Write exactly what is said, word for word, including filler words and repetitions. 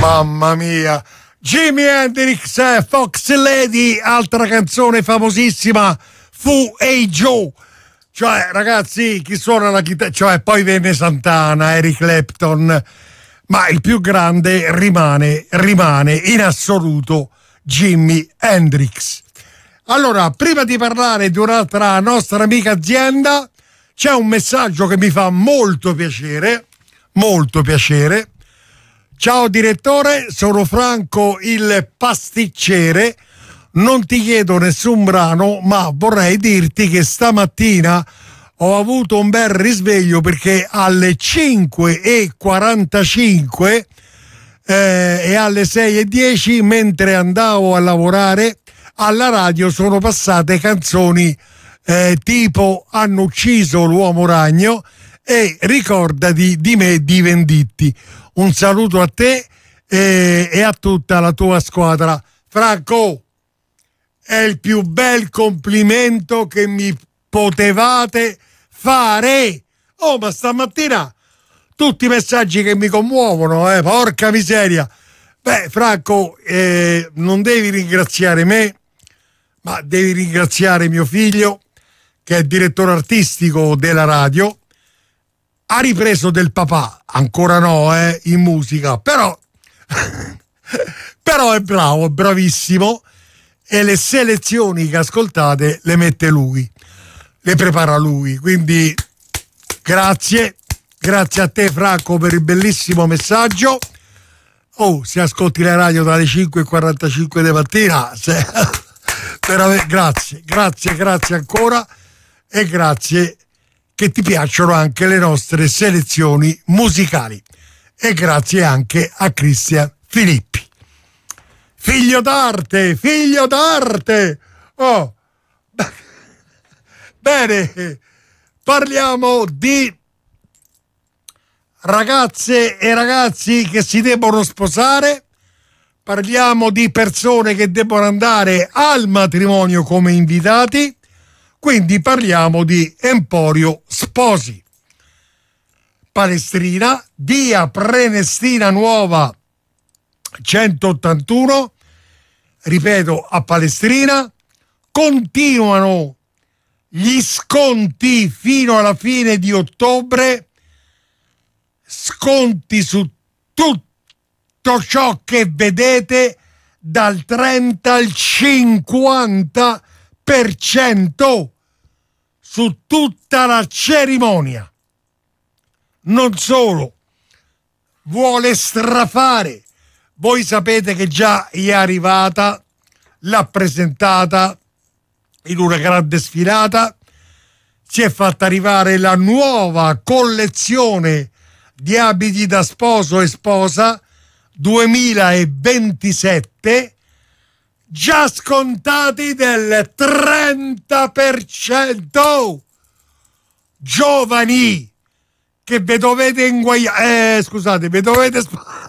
Mamma mia, Jimi Hendrix, eh, Fox Lady, altra canzone famosissima fu Hey Joe. Cioè, ragazzi, chi suona la chitarra, cioè poi venne Santana, Eric Clapton, ma il più grande rimane, rimane in assoluto Jimi Hendrix. Allora, prima di parlare di un'altra nostra amica azienda, c'è un messaggio che mi fa molto piacere, molto piacere. Ciao direttore, sono Franco il pasticcere. Non ti chiedo nessun brano, ma vorrei dirti che stamattina ho avuto un bel risveglio perché alle cinque e quarantacinque eh, e alle sei e dieci, mentre andavo a lavorare alla radio, sono passate canzoni eh, tipo Hanno ucciso l'uomo ragno e Ricordati di me di Venditti. Un saluto a te eh, e a tutta la tua squadra. Franco, è il più bel complimento che mi potevate fare. Oh, ma stamattina tutti i messaggi che mi commuovono, eh, porca miseria. Beh, Franco, eh, non devi ringraziare me, ma devi ringraziare mio figlio, che è direttore artistico della radio. Ha ripreso del papà, ancora no, eh, in musica, però però è bravo, è bravissimo. E le selezioni che ascoltate le mette lui, le prepara lui, quindi grazie, grazie a te Franco per il bellissimo messaggio. Oh, se ascolti la radio dalle cinque e quarantacinque di mattina, se, per aver, grazie, grazie, grazie ancora e grazie che ti piacciono anche le nostre selezioni musicali e grazie anche a Cristian Filippi. Figlio d'arte, figlio d'arte. Oh. Bene, parliamo di ragazze e ragazzi che si debbono sposare, parliamo di persone che debbono andare al matrimonio come invitati, quindi parliamo di Emporio Sposi. Palestrina, via Prenestina Nuova centottantuno, ripeto, a Palestrina. Continuano gli sconti fino alla fine di ottobre, sconti su tutto ciò che vedete dal trenta al cinquanta per cento su tutta la cerimonia. Non solo, vuole strafare. Voi sapete che già è arrivata, l'ha presentata in una grande sfilata, si è fatta arrivare la nuova collezione di abiti da sposo e sposa duemilaventisette, già scontati del trenta per cento. Giovani che ve dovete inguagliare, eh, scusate, ve dovete sposare.